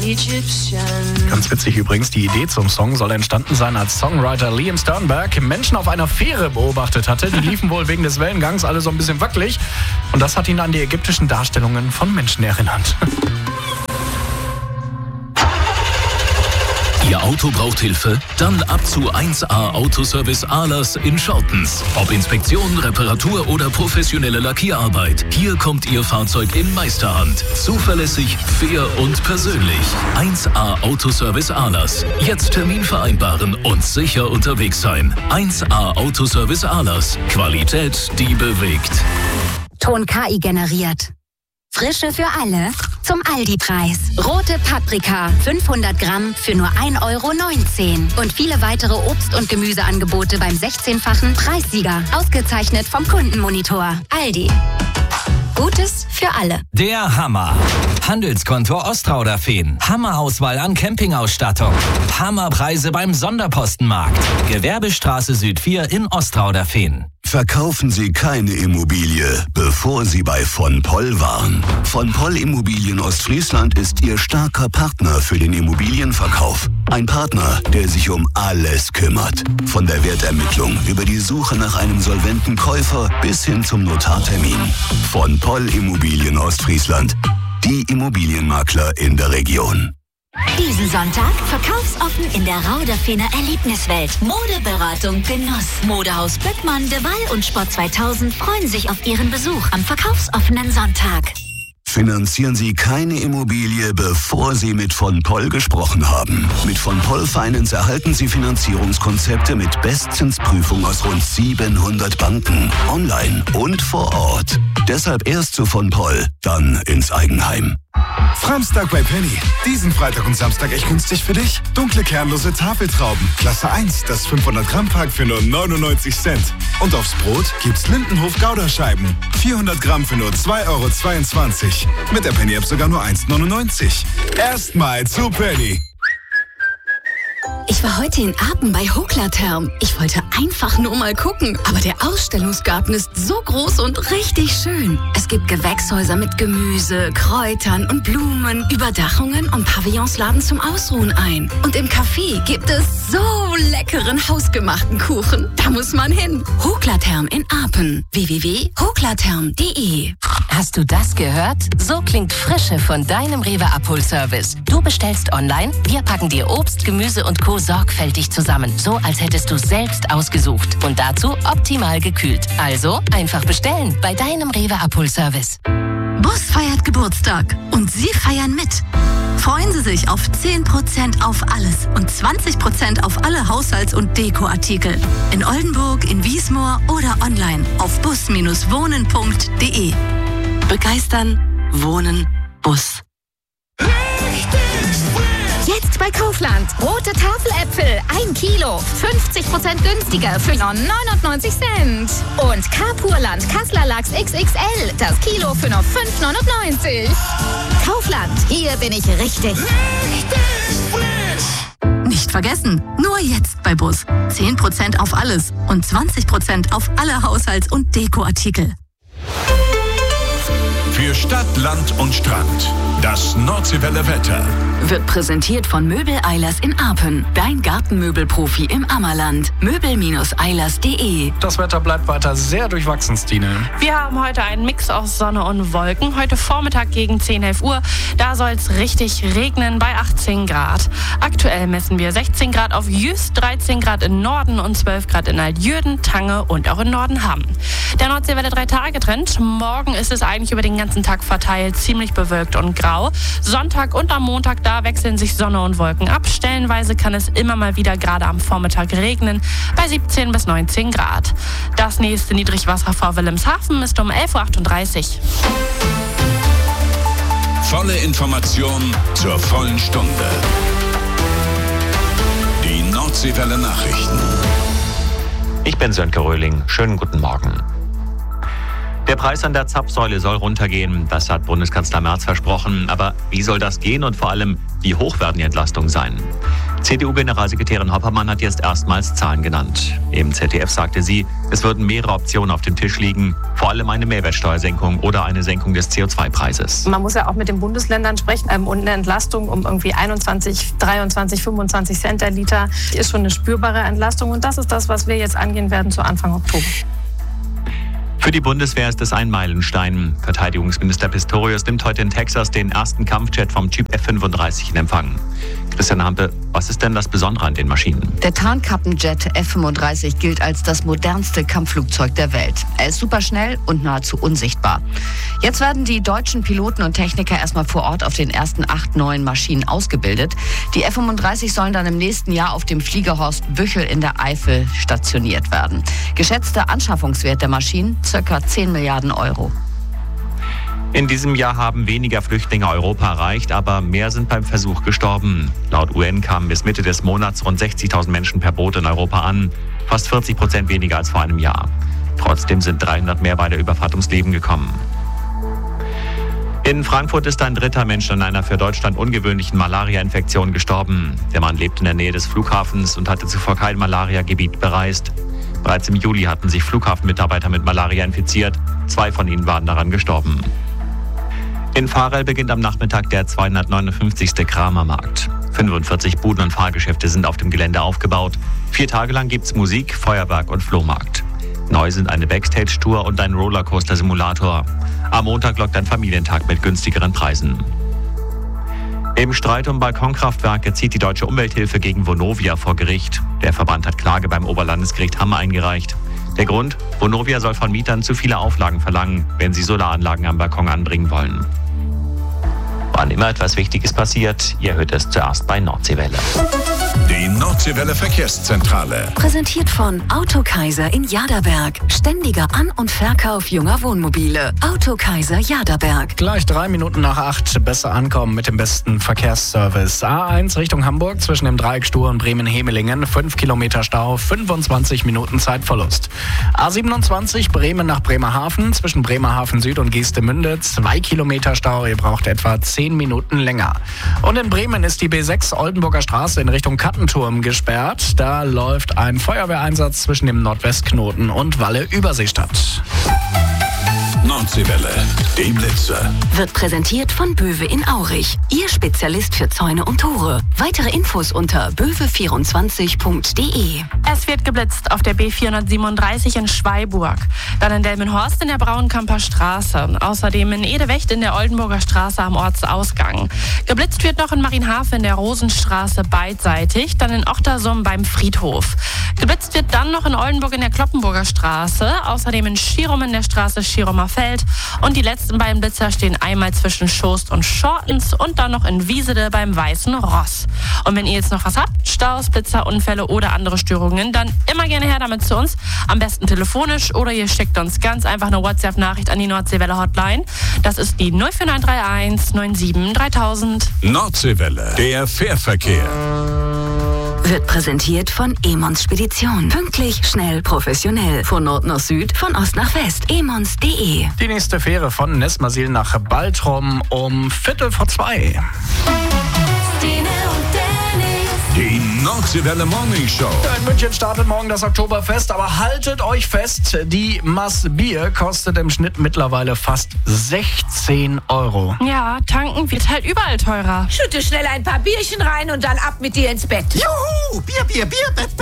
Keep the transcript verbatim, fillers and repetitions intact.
Ganz witzig übrigens, die Idee zum Song soll entstanden sein, als Songwriter Liam Sternberg Menschen auf einer Fähre beobachtet hatte. Die liefen wohl wegen des Wellengangs alle so ein bisschen wackelig. Und das hat ihn an die ägyptischen Darstellungen von Menschen erinnert. Ihr Auto braucht Hilfe? Dann ab zu eins A Autoservice Ahlers in Schortens. Ob Inspektion, Reparatur oder professionelle Lackierarbeit. Hier kommt Ihr Fahrzeug in Meisterhand. Zuverlässig, fair und persönlich. eins A Autoservice Ahlers. Jetzt Termin vereinbaren und sicher unterwegs sein. eins A Autoservice Ahlers. Qualität, die bewegt. Ton K I generiert. Frische für alle zum Aldi-Preis. Rote Paprika, fünfhundert Gramm für nur ein Euro neunzehn. Und viele weitere Obst- und Gemüseangebote beim sechzehnfachen Preissieger. Ausgezeichnet vom Kundenmonitor. Aldi. Gutes für alle. Der Hammer. Handelskontor Ostrauderfehn. Hammerauswahl an Campingausstattung. Hammerpreise beim Sonderpostenmarkt. Gewerbestraße Süd vier in Ostrauderfehn. Verkaufen Sie keine Immobilie, bevor Sie bei von Poll waren. Von Poll Immobilien Ostfriesland ist Ihr starker Partner für den Immobilienverkauf. Ein Partner, der sich um alles kümmert. Von der Wertermittlung über die Suche nach einem solventen Käufer bis hin zum Notartermin. Von Poll Immobilien Ostfriesland. Die Immobilienmakler in der Region. Diesen Sonntag verkaufsoffen in der Rauderfehner Erlebniswelt. Modeberatung, Genuss. Modehaus Böckmann, De Waal und Sport zweitausend freuen sich auf Ihren Besuch am verkaufsoffenen Sonntag. Finanzieren Sie keine Immobilie, bevor Sie mit von Poll gesprochen haben. Mit von Poll Finance erhalten Sie Finanzierungskonzepte mit Bestzinsprüfung aus rund siebenhundert Banken. Online und vor Ort. Deshalb erst zu von Poll, dann ins Eigenheim. Framstag bei Penny. Diesen Freitag und Samstag echt günstig für dich. Dunkle kernlose Tafeltrauben. Klasse eins, das fünfhundert Gramm Pack für nur neunundneunzig Cent. Und aufs Brot gibt's Lindenhof Gouda-Scheiben. vierhundert Gramm für nur zwei Euro zweiundzwanzig. Mit der Penny-App sogar nur eins neunundneunzig. Erstmal zu Penny. Ich war heute in Apen bei Hoklatherm. Ich wollte einfach nur mal gucken. Aber der Ausstellungsgarten ist so groß und richtig schön. Es gibt Gewächshäuser mit Gemüse, Kräutern und Blumen, Überdachungen und Pavillons laden zum Ausruhen ein. Und im Café gibt es so leckeren hausgemachten Kuchen. Da muss man hin. Hoklatherm in Apen. w w w punkt hoklatherm punkt d e. Hast du das gehört? So klingt Frische von deinem Rewe Abholservice. Du bestellst online, wir packen dir Obst, Gemüse und Co. sorgfältig zusammen. So, als hättest du selbst ausgesucht. Und dazu optimal gekühlt. Also einfach bestellen bei deinem Rewe Abholservice. Bus feiert Geburtstag und Sie feiern mit. Freuen Sie sich auf zehn Prozent auf alles und zwanzig Prozent auf alle Haushalts- und Dekoartikel. In Oldenburg, in Wiesmoor oder online auf bus Bindestrich wohnen Punkt d e. Begeistern, Wohnen, Bus. Jetzt bei Kaufland. Rote Tafeläpfel, ein Kilo. fünfzig Prozent günstiger für nur neunundneunzig Cent. Und Carpurland Kassler Lachs X X L. Das Kilo für nur fünf neunundneunzig. Kaufland, hier bin ich richtig. Richtig frisch. Nicht vergessen, nur jetzt bei Bus. zehn Prozent auf alles und zwanzig Prozent auf alle Haushalts- und Dekoartikel. Für Stadt, Land und Strand. Das Nordseewelle Wetter. Wird präsentiert von Möbel Eilers in Apen. Dein Gartenmöbelprofi im Ammerland. Möbel Eilers punkt d e. Das Wetter bleibt weiter sehr durchwachsen, Stine. Wir haben heute einen Mix aus Sonne und Wolken. Heute Vormittag gegen zehn, elf Uhr. Da soll es richtig regnen bei achtzehn Grad. Aktuell messen wir sechzehn Grad auf Jüst, dreizehn Grad im Norden und zwölf Grad in Altjürden, Tange und auch in Nordenham. Der Nordseewelle drei Tage Trend. Morgen ist es eigentlich über den ganzen Tag verteilt ziemlich bewölkt und grau. Sonntag und am Montag, da wechseln sich Sonne und Wolken ab. Stellenweise kann es immer mal wieder gerade am Vormittag regnen bei siebzehn bis neunzehn Grad. Das nächste Niedrigwasser vor Wilhelmshaven ist um elf Uhr achtunddreißig. Volle Information zur vollen Stunde. Die Nordseewelle Nachrichten. Ich bin Sönke Röhling. Schönen guten Morgen. Der Preis an der Zapfsäule soll runtergehen. Das hat Bundeskanzler Merz versprochen. Aber wie soll das gehen und vor allem, wie hoch werden die Entlastungen sein? C D U-Generalsekretärin Hoppermann hat jetzt erstmals Zahlen genannt. Im Z D F sagte sie, es würden mehrere Optionen auf dem Tisch liegen, vor allem eine Mehrwertsteuersenkung oder eine Senkung des C O zwei Preises. Man muss ja auch mit den Bundesländern sprechen ähm, und eine Entlastung um irgendwie einundzwanzig, dreiundzwanzig, fünfundzwanzig Cent der Liter ist schon eine spürbare Entlastung und das ist das, was wir jetzt angehen werden zu Anfang Oktober. Für die Bundeswehr ist es ein Meilenstein. Verteidigungsminister Pistorius nimmt heute in Texas den ersten Kampfjet vom Typ F fünfunddreißig in Empfang. Christian Hampe, was ist denn das Besondere an den Maschinen? Der Tarnkappenjet F fünfunddreißig gilt als das modernste Kampfflugzeug der Welt. Er ist superschnell und nahezu unsichtbar. Jetzt werden die deutschen Piloten und Techniker erstmal vor Ort auf den ersten acht neuen Maschinen ausgebildet. Die F fünfunddreißig sollen dann im nächsten Jahr auf dem Fliegerhorst Büchel in der Eifel stationiert werden. Geschätzter Anschaffungswert der Maschinen ca. zehn Milliarden Euro. In diesem Jahr haben weniger Flüchtlinge Europa erreicht, aber mehr sind beim Versuch gestorben. Laut U N kamen bis Mitte des Monats rund sechzigtausend Menschen per Boot in Europa an, fast vierzig Prozent weniger als vor einem Jahr. Trotzdem sind dreihundert mehr bei der Überfahrt ums Leben gekommen. In Frankfurt ist ein dritter Mensch an einer für Deutschland ungewöhnlichen Malaria-Infektion gestorben. Der Mann lebt in der Nähe des Flughafens und hatte zuvor kein Malaria-Gebiet bereist. Bereits im Juli hatten sich Flughafenmitarbeiter mit Malaria infiziert. Zwei von ihnen waren daran gestorben. In Varel beginnt am Nachmittag der zweihundertneunundfünfzigste Kramermarkt. fünfundvierzig Buden und Fahrgeschäfte sind auf dem Gelände aufgebaut. Vier Tage lang gibt's Musik, Feuerwerk und Flohmarkt. Neu sind eine Backstage-Tour und ein Rollercoaster-Simulator. Am Montag lockt ein Familientag mit günstigeren Preisen. Im Streit um Balkonkraftwerke zieht die Deutsche Umwelthilfe gegen Vonovia vor Gericht. Der Verband hat Klage beim Oberlandesgericht Hamm eingereicht. Der Grund? Vonovia soll von Mietern zu viele Auflagen verlangen, wenn sie Solaranlagen am Balkon anbringen wollen. Wann immer etwas Wichtiges passiert, ihr hört es zuerst bei Nordseewelle. Die Nordseewelle Verkehrszentrale. Präsentiert von Autokaiser in Jaderberg. Ständiger An- und Verkauf junger Wohnmobile. Autokaiser Jaderberg. Gleich drei Minuten nach acht. Besser ankommen mit dem besten Verkehrsservice. A eins Richtung Hamburg zwischen dem Dreieck Stur und Bremen-Hemelingen. fünf Kilometer Stau, fünfundzwanzig Minuten Zeitverlust. A siebenundzwanzig Bremen nach Bremerhaven zwischen Bremerhaven Süd und Geestemünde. zwei Kilometer Stau. Ihr braucht etwa zehn Minuten länger. Und in Bremen ist die B sechs Oldenburger Straße in Richtung Kattenturm gesperrt. Da läuft ein Feuerwehreinsatz zwischen dem Nordwestknoten und Walle-Überseestadt. Nordseewelle, die Blitzer. Wird präsentiert von Böwe in Aurich. Ihr Spezialist für Zäune und Tore. Weitere Infos unter böwe vierundzwanzig punkt de. Es wird geblitzt auf der B vierhundertsiebenunddreißig in Schweiburg. Dann in Delmenhorst in der Braunkamper Straße. Außerdem in Edewecht in der Oldenburger Straße am Ortsausgang. Geblitzt wird noch in Marienhafen in der Rosenstraße beidseitig. Dann in Ochtersum beim Friedhof. Geblitzt wird dann noch in Oldenburg in der Kloppenburger Straße. Außerdem in Schirum in der Straße Schirumer Feld. Und die letzten beiden Blitzer stehen einmal zwischen Schost und Schortens und dann noch in Wiesede beim Weißen Ross. Und wenn ihr jetzt noch was habt, Staus, Blitzer, Unfälle oder andere Störungen, dann immer gerne her damit zu uns. Am besten telefonisch oder ihr schickt uns ganz einfach eine WhatsApp-Nachricht an die Nordseewelle Hotline. Das ist die null vier neun drei eins neun sieben dreitausend. Nordseewelle, der Fährverkehr. Wird präsentiert von Emons Spedition. Pünktlich, schnell, professionell. Von Nord nach Süd, von Ost nach West. emons punkt de. Die nächste Fähre von Nesmasil nach Baltrum um Viertel vor zwei. Die Nordseewelle Morning Show. In München startet morgen das Oktoberfest, aber haltet euch fest, die Maß Bier kostet im Schnitt mittlerweile fast sechzehn Euro. Ja, tanken wird halt überall teurer. Schütte schnell ein paar Bierchen rein und dann ab mit dir ins Bett. Juhu, Bier, Bier, Bier, Bett, Bett.